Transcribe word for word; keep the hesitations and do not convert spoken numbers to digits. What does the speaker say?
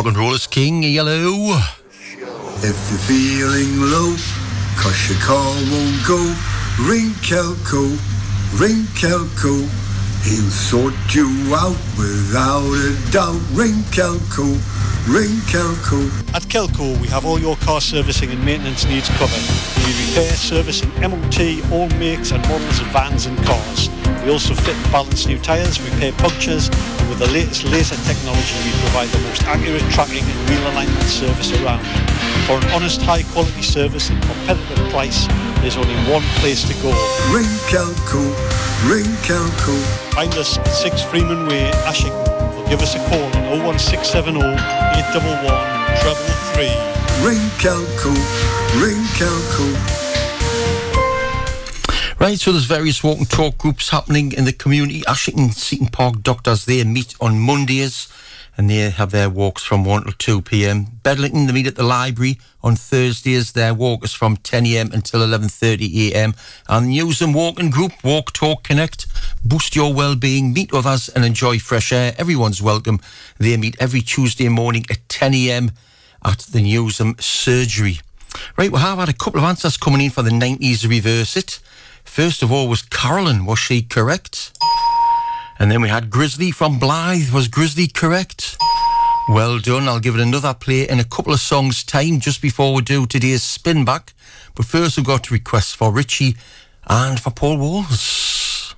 Rock and Roll is King, yellow. If you're feeling low, cause your car won't go, ring Kelco, ring Kelco. He'll sort you out without a doubt. Ring Kelco, ring Kelco. At Kelco, we have all your car servicing and maintenance needs covered. We repair, service and M O T all makes and models of vans and cars. We also fit and balance new tyres, repair punctures, and with the latest laser technology, we provide the most accurate tracking and wheel alignment service around. For an honest, high-quality service and competitive price, there's only one place to go. Ring Kelco, ring Kelco. Find us at six Freeman Way, Ashington, or give us a call on oh one six seven oh, eight one one, three three three. Ring Kelco, ring Kelco. Right, so there's various walk and talk groups happening in the community. Ashington Seaton Park Doctors, they meet on Mondays and they have their walks from one till two p.m. Bedlington, they meet at the library on Thursdays. Their walk is from ten a.m. until eleven thirty a.m. And the Newsham Walking Group, Walk, Talk, Connect, boost your well-being, meet others and enjoy fresh air. Everyone's welcome. They meet every Tuesday morning at ten a.m. at the Newsham Surgery. Right, we have had a couple of answers coming in for the nineties Reverse It. First of all was Carolyn, was she correct? And then we had Grizzly from Blythe, was Grizzly correct? Well done, I'll give it another play in a couple of songs' time just before we do today's spin back. But first we've got requests for Richie and for Paul Walls.